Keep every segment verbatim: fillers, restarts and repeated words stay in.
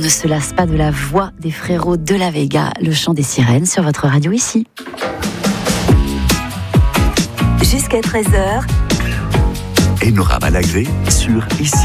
ne se lasse pas de la voix des frérots de la Vega, le chant des sirènes sur votre radio ici. Jusqu'à treize heures. Enora Malagré sur Ici.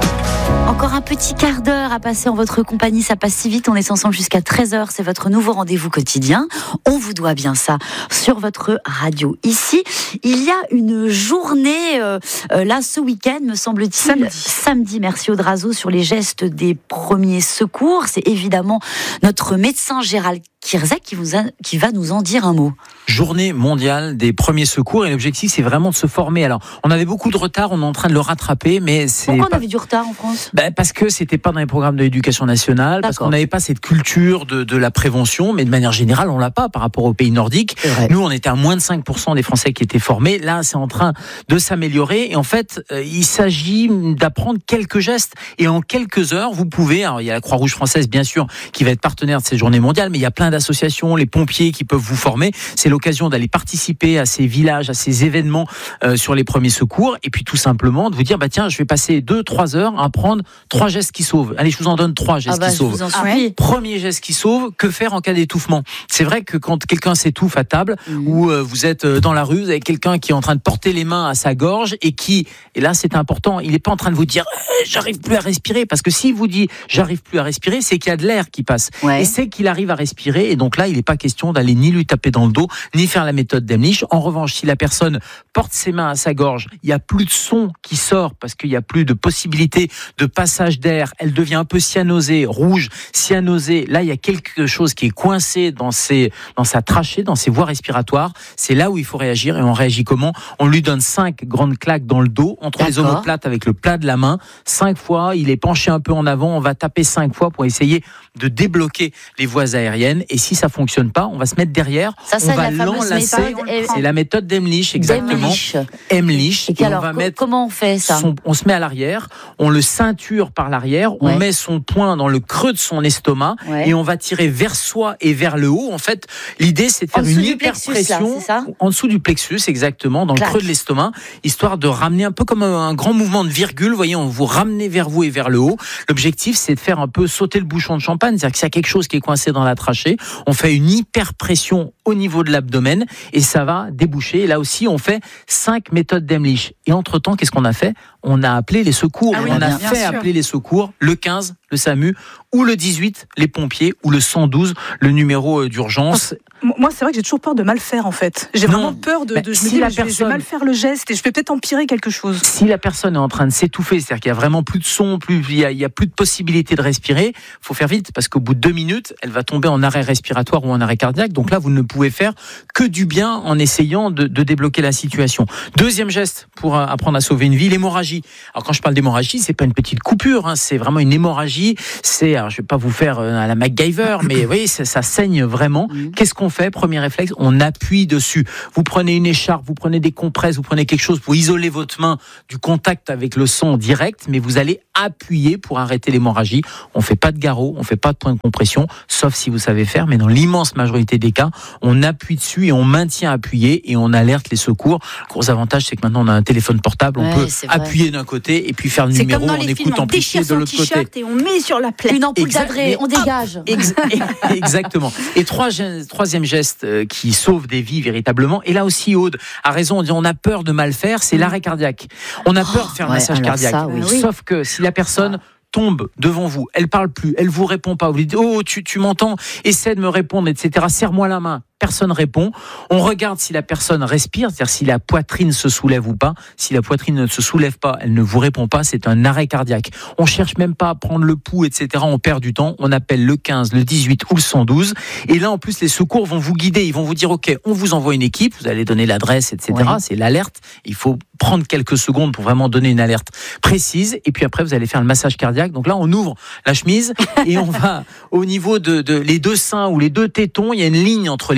Encore un petit quart d'heure à passer en votre compagnie, ça passe si vite, on est ensemble jusqu'à treize heures, c'est votre nouveau rendez-vous quotidien. On vous doit bien ça sur votre radio ici. Il y a une journée, euh, euh, là ce week-end me semble-t-il, samedi, samedi merci Audrazo, sur les gestes des premiers secours. C'est évidemment notre médecin Gérald Kierzek qui, vous a, qui va nous en dire un mot. Journée mondiale des premiers secours et l'objectif c'est vraiment de se former. Alors on avait beaucoup de retard, on est en train de le rattraper, mais c'est pourquoi pas... on avait du retard en France? Ben parce que c'était pas dans les programmes de l'éducation nationale, D'accord. parce qu'on n'avait pas cette culture de, de la prévention, mais de manière générale on l'a pas par rapport aux pays nordiques. Nous on était à moins de cinq pour cent des Français qui étaient formés. Là c'est en train de s'améliorer et en fait euh, il s'agit d'apprendre quelques gestes et en quelques heures vous pouvez. Alors il y a la Croix-Rouge française bien sûr qui va être partenaire de cette journée mondiale, mais il y a plein d'associations, les pompiers qui peuvent vous former. C'est l'occasion d'aller participer à ces villages, à ces événements euh, sur les premiers secours et puis tout simplement de vous dire bah tiens je vais passer deux trois heures à apprendre trois gestes qui sauvent. Allez, je vous en donne trois gestes ah bah, qui sauvent. Ah ouais. Premier geste qui sauve, que faire en cas d'étouffement? C'est vrai que quand quelqu'un s'étouffe à table mmh. ou euh, vous êtes dans la rue, vous avez quelqu'un qui est en train de porter les mains à sa gorge et qui, et là c'est important, il n'est pas en train de vous dire eh, j'arrive plus à respirer, parce que s'il vous dit j'arrive plus à respirer, c'est qu'il y a de l'air qui passe ouais. et c'est qu'il arrive à respirer et donc là il n'est pas question d'aller ni lui taper dans le dos, ni faire la méthode d'Emlich. En revanche, si la personne porte ses mains à sa gorge, il n'y a plus de son qui sort parce qu'il n'y a plus de possibilité de passage d'air, elle devient un peu cyanosée, rouge, cyanosée. Là, il y a quelque chose qui est coincé dans, ses, dans sa trachée, dans ses voies respiratoires. C'est là où il faut réagir. Et on réagit comment? On lui donne cinq grandes claques dans le dos, entre D'accord. les omoplates avec le plat de la main. Cinq fois, il est penché un peu en avant. On va taper cinq fois pour essayer de débloquer les voies aériennes. Et si ça fonctionne pas, on va se mettre derrière. Ça, on va l'enlacer. C'est la méthode d'Emlich, exactement. Emlich. Et, et alors, on va co- mettre comment on fait ça? son, On se met à l'arrière, on le ceinture par l'arrière, ouais. on met son poing dans le creux de son estomac ouais. et on va tirer vers soi et vers le haut. En fait, l'idée c'est de faire une hyperpression en dessous du plexus, exactement, dans Clac. le creux de l'estomac, histoire de ramener un peu comme un grand mouvement de virgule. Vous voyez, on vous ramenez vers vous et vers le haut. L'objectif, c'est de faire un peu sauter le bouchon de champagne, c'est-à-dire que s'il y a quelque chose qui est coincé dans la trachée, on fait une hyperpression au niveau de l'abdomen et ça va déboucher. Et là aussi, on fait cinq méthodes d'Emlich. Et entre-temps, qu'est-ce qu'on a fait? On a appelé les secours. Ah oui, on a bien fait sûr. appeler les secours, le quinze, le SAMU, ou le dix-huit, les pompiers, ou le cent douze, le numéro d'urgence. Moi, c'est vrai que j'ai toujours peur de mal faire, en fait. J'ai non, vraiment peur de, de je si me dis, la je, personne, vais, je vais mal faire le geste et je vais peut-être empirer quelque chose. Si la personne est en train de s'étouffer, c'est-à-dire qu'il y a vraiment plus de son, plus, il y a, il y a plus de possibilité de respirer, faut faire vite, parce qu'au bout de deux minutes, elle va tomber en arrêt respiratoire ou en arrêt cardiaque. Donc là, vous ne pouvez faire que du bien en essayant de, de débloquer la situation. Deuxième geste pour apprendre à sauver une vie, l'hémorragie. Alors quand je parle d'hémorragie, c'est pas une petite coupure, hein, c'est vraiment une hémorragie. C'est, alors je vais pas vous faire à la MacGyver, mais oui, ça, ça saigne vraiment. Qu'est-ce qu'on fait? Premier réflexe, on appuie dessus. Vous prenez une écharpe, vous prenez des compresses, vous prenez quelque chose pour isoler votre main du contact avec le sang direct, mais vous allez appuyer pour arrêter l'hémorragie. On fait pas de garrot, on fait pas de point de compression, sauf si vous savez faire, mais dans l'immense majorité des cas, on appuie dessus et on maintient appuyé et on alerte les secours. Le gros avantage, c'est que maintenant on a un téléphone portable, on ouais, peut appuyer d'un côté et puis faire le c'est numéro, comme dans on les écoute films, on amplifié de l'autre côté. Et on met sur la plaie. Une ampoule exact, d'adré, on dégage. Ex- exactement. Et trois, troisième geste qui sauve des vies véritablement, et là aussi Aude a raison, on dit on a peur de mal faire, c'est l'arrêt cardiaque. On a peur de faire oh, le massage ouais, cardiaque. Ça, oui. Sauf que si la personne tombe devant vous, elle parle plus, elle vous répond pas, vous lui dites oh tu, tu m'entends, essaie de me répondre, et cetera. Serre-moi la main. Personne répond. On regarde si la personne respire, c'est-à-dire si la poitrine se soulève ou pas. Si la poitrine ne se soulève pas, elle ne vous répond pas, c'est un arrêt cardiaque. On cherche même pas à prendre le pouls, et cetera. On perd du temps. On appelle le quinze, le dix-huit ou le cent douze. Et là, en plus, les secours vont vous guider. Ils vont vous dire, OK, on vous envoie une équipe, vous allez donner l'adresse, et cetera. Oui. C'est l'alerte. Il faut prendre quelques secondes pour vraiment donner une alerte précise. Et puis après, vous allez faire le massage cardiaque. Donc là, on ouvre la chemise et on va au niveau de, de les deux seins ou les deux tétons. Il y a une ligne entre les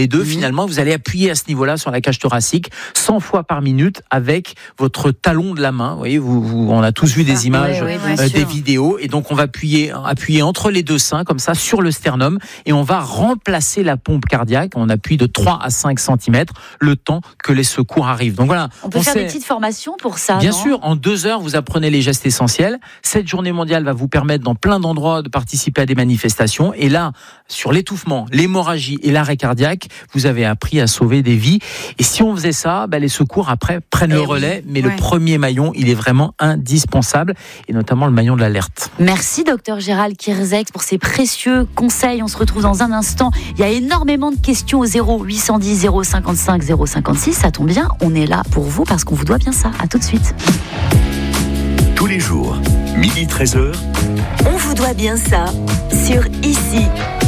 deux, mmh. finalement, vous allez appuyer à ce niveau-là sur la cage thoracique cent fois par minute avec votre talon de la main. Vous voyez, vous, vous, on a tous vu des images, ouais, ouais, euh, des vidéos, et donc on va appuyer, appuyer entre les deux seins, comme ça, sur le sternum, et on va remplacer la pompe cardiaque. On appuie de trois à cinq centimètres le temps que les secours arrivent. Donc voilà. On peut on faire sait... des petites formations pour ça. Bien non sûr, en deux heures, vous apprenez les gestes essentiels. Cette journée mondiale va vous permettre dans plein d'endroits de participer à des manifestations. Et là, sur l'étouffement, l'hémorragie et l'arrêt cardiaque, vous avez appris à sauver des vies. Et si on faisait ça, ben les secours après prennent eh le oui. relais. Mais Ouais. le premier maillon, il est vraiment indispensable, et notamment le maillon de l'alerte. Merci docteur Gérald Kierzek pour ces précieux conseils. On se retrouve dans un instant. Il y a énormément de questions au zéro huit cent dix zéro cinquante-cinq zéro cinquante-six. Ça tombe bien, on est là pour vous parce qu'on vous doit bien ça. À tout de suite. Tous les jours, midi treize heures, On vous doit bien ça sur Ici.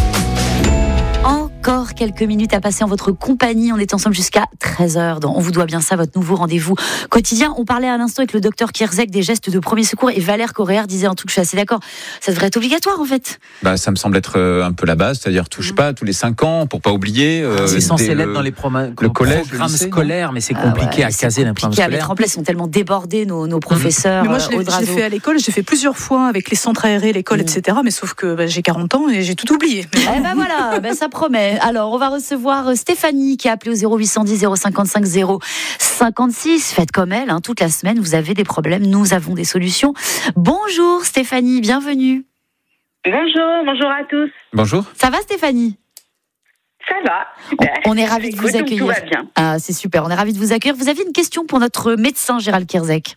Encore quelques minutes à passer en votre compagnie. On est ensemble jusqu'à treize heures. Dans On vous doit bien ça, votre nouveau rendez-vous quotidien. On parlait à l'instant avec le docteur Kierzek des gestes de premier secours, et Valère Coréard disait un truc, je suis assez d'accord. Ça devrait être obligatoire en fait. Bah, ça me semble être euh, un peu la base, c'est-à-dire touche pas tous les cinq ans pour pas oublier. euh, C'est censé dès l'être le- dans les proma- le collège, le programmes lycée, scolaires, mais c'est Ah compliqué ouais, à c'est caser dans les programmes compliqué à mettre scolaires. en place. Ils sont tellement débordés, nos, nos professeurs. Mais moi, je euh, l'ai, je l'ai Audrazo. fait à l'école, j'ai fait plusieurs fois avec les centres aérés, l'école, Mm. et cetera. Mais sauf que bah, j'ai quarante ans et j'ai tout oublié. Mais Eh ben voilà, ben ça promet. Alors, on va recevoir Stéphanie qui a appelé au zéro huit cent dix zéro cinquante-cinq zéro cinquante-six. Faites comme elle, hein, toute la semaine, vous avez des problèmes, nous avons des solutions. Bonjour Stéphanie, bienvenue. Bonjour, bonjour à tous. Bonjour. Ça va Stéphanie? Ça va, super. On est ravis de vous Écoute, donc, accueillir. Tout va bien. Ah, c'est super, on est ravis de vous accueillir. Vous aviez une question pour notre médecin Gérald Kierzek.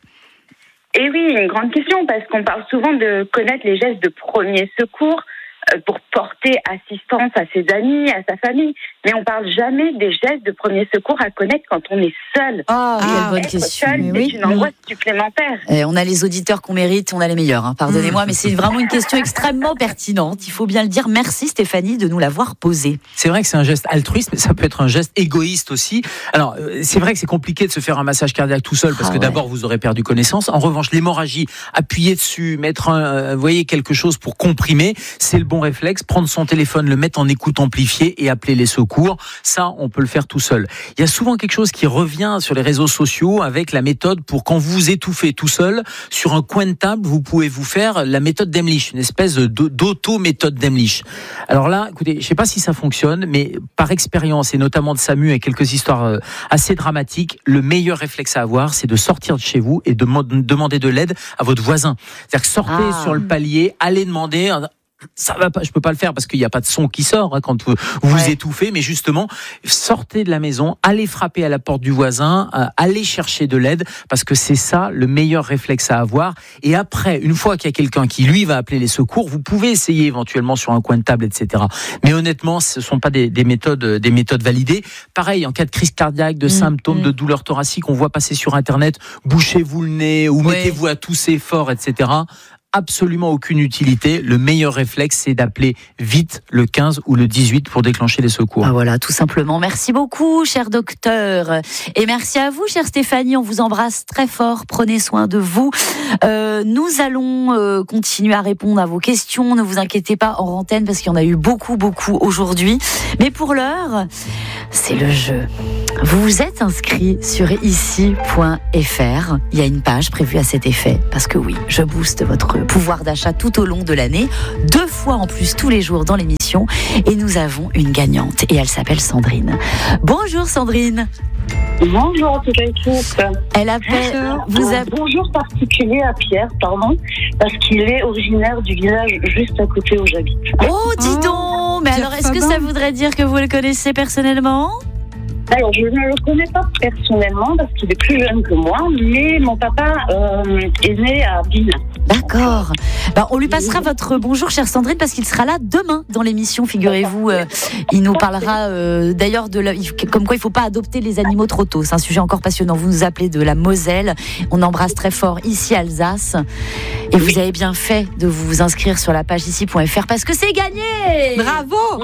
Et oui, une grande question, parce qu'on parle souvent de connaître les gestes de premier secours euh, pour porter assistance à ses amis, à sa famille. Mais on parle jamais des gestes de premier secours à connaître quand on est seul. Ah, quelle Ah, bonne Être question. seul, Mais c'est oui. une angoisse supplémentaire. Eh, on a les auditeurs qu'on mérite, on a les meilleurs, hein, pardonnez-moi, mais c'est vraiment une question extrêmement pertinente. Il faut bien le dire. Merci Stéphanie de nous l'avoir posée. C'est vrai que c'est un geste altruiste, mais ça peut être un geste égoïste aussi. Alors, euh, c'est vrai que c'est compliqué de se faire un massage cardiaque tout seul, parce Ah que ouais. d'abord, vous aurez perdu connaissance. En revanche, l'hémorragie, appuyer dessus, mettre un, euh, vous voyez, quelque chose pour comprimer, c'est le bon réflexe. Prendre son téléphone, le mettre en écoute amplifiée et appeler les secours. Ça, on peut le faire tout seul. Il y a souvent quelque chose qui revient sur les réseaux sociaux avec la méthode pour quand vous vous étouffez tout seul, sur un coin de table, vous pouvez vous faire la méthode d'Emlich, une espèce de- d'auto-méthode d'Emlich. Alors là, écoutez, je ne sais pas si ça fonctionne, mais par expérience, et notamment de SAMU et quelques histoires euh, assez dramatiques, le meilleur réflexe à avoir, c'est de sortir de chez vous et de mo- demander de l'aide à votre voisin. C'est-à-dire que sortez Ah. sur le palier, allez demander... Ça va pas, je peux pas le faire parce qu'il n'y a pas de son qui sort hein, quand vous vous, vous Ouais. étouffez, mais justement, sortez de la maison, allez frapper à la porte du voisin, euh, allez chercher de l'aide, parce que c'est ça le meilleur réflexe à avoir. Et après, une fois qu'il y a quelqu'un qui lui va appeler les secours, vous pouvez essayer éventuellement sur un coin de table, et cetera. Mais honnêtement, ce sont pas des, des méthodes, des méthodes validées. Pareil, en cas de crise cardiaque, de Mmh, symptômes mmh. de douleur thoracique, on voit passer sur Internet, bouchez-vous le nez ou Ouais. mettez-vous à tousser fort, et cetera. Absolument aucune utilité. Le meilleur réflexe, c'est d'appeler vite le quinze ou le dix-huit pour déclencher les secours. Ah voilà, tout simplement. Merci beaucoup, cher docteur. Et merci à vous, chère Stéphanie. On vous embrasse très fort. Prenez soin de vous. Euh, nous allons euh, continuer à répondre à vos questions. Ne vous inquiétez pas en antenne parce qu'il y en a eu beaucoup, beaucoup aujourd'hui. Mais pour l'heure, c'est le jeu. Vous vous êtes inscrit sur ici point f r. Il y a une page prévue à cet effet. Parce que oui, je booste votre pouvoir d'achat tout au long de l'année. Deux fois en plus tous les jours dans l'émission. Et nous avons une gagnante. Et elle s'appelle Sandrine. Bonjour Sandrine. Bonjour à toute l'équipe. Elle appelle... Vous Un avez... bonjour particulier à Pierre, pardon, parce qu'il est originaire du village juste à côté où j'habite. Oh, dis Oh, donc. Mais Pierre alors, est-ce que Fabin. ça voudrait dire que vous le connaissez personnellement ? Alors, je ne le connais pas personnellement parce qu'il est plus jeune que moi, mais mon papa euh, est né à Bine. D'accord. Ben, on lui passera votre bonjour, chère Sandrine, parce qu'il sera là demain dans l'émission, figurez-vous. Euh, il nous parlera euh, d'ailleurs de la, comme quoi il ne faut pas adopter les animaux trop tôt. C'est un sujet encore passionnant. Vous nous appelez de la Moselle. On embrasse très fort ici Alsace. Et vous avez bien fait de vous inscrire sur la page ici point f r parce que c'est gagné. bravo.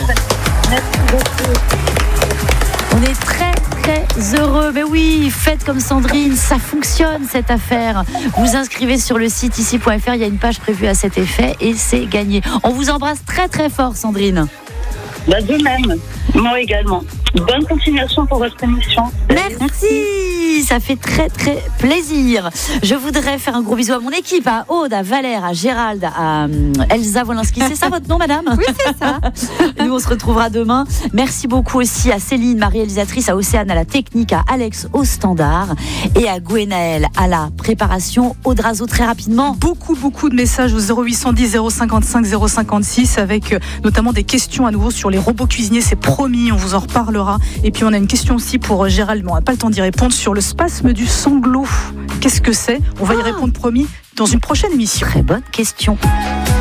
Merci beaucoup. On est très très heureux. Mais oui, faites comme Sandrine, ça fonctionne cette affaire. Vous inscrivez sur le site ici point f r, il y a une page prévue à cet effet et c'est gagné. On vous embrasse très très fort Sandrine. Bah, de même. Moi également. Bonne continuation pour votre émission. Merci, ça fait très très plaisir. Je voudrais faire un gros bisou à mon équipe, à Aude, à Valère, à Gérald, à Elsa Wolinski. C'est ça votre nom, madame ? Oui, c'est ça. Nous, on se retrouvera demain. Merci beaucoup aussi à Céline, ma réalisatrice, à Océane, à la technique, à Alex au standard et à Gwenaël à la préparation. Aude Razo, très rapidement. Beaucoup, beaucoup de messages au zéro huit cent dix zéro cinquante-cinq zéro cinquante-six avec notamment des questions à nouveau sur les robots cuisiniers. C'est promis, on vous en reparlera. Et puis on a une question aussi pour Gérald, mais on n'a pas le temps d'y répondre, sur le spasme du sanglot. Qu'est-ce que c'est ? On va y ah. répondre, promis, dans une prochaine émission. Très bonne question.